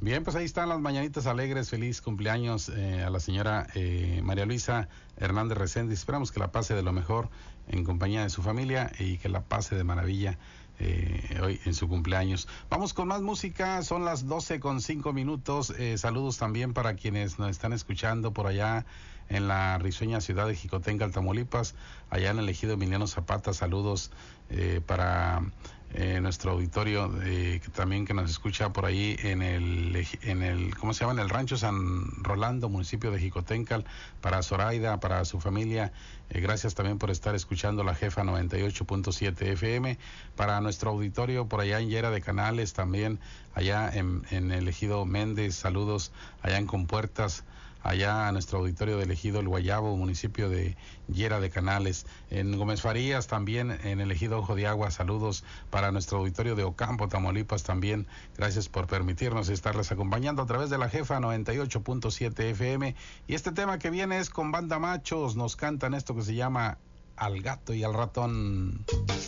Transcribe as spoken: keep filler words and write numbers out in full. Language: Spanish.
Bien, pues ahí están las mañanitas alegres. Feliz cumpleaños eh, a la señora eh, María Luisa Hernández Reséndiz. Esperamos que la pase de lo mejor en compañía de su familia y que la pase de maravilla eh, hoy en su cumpleaños. Vamos con más música, son las doce con cinco minutos. Eh, saludos también para quienes nos están escuchando por allá en la risueña ciudad de Jicotencal, Tamaulipas, allá en el ejido Emiliano Zapata. Saludos eh, para eh, nuestro auditorio eh, que también que nos escucha por ahí en el, en el, ¿cómo se llama? En el rancho San Rolando, municipio de Jicotencal, para Zoraida, para su familia. Eh, gracias también por estar escuchando la Jefa noventa y ocho punto siete F M. Para nuestro auditorio por allá en Llera de Canales, también allá en, en el ejido Méndez. Saludos allá en Compuertas, allá a nuestro auditorio del ejido El Guayabo, municipio de Llera de Canales. En Gómez Farías también, en el ejido Ojo de Agua. Saludos para nuestro auditorio de Ocampo, Tamaulipas también. Gracias por permitirnos estarles acompañando a través de la Jefa noventa y ocho punto siete F M. Y este tema que viene es con Banda Machos. Nos cantan esto que se llama Al Gato y al Ratón.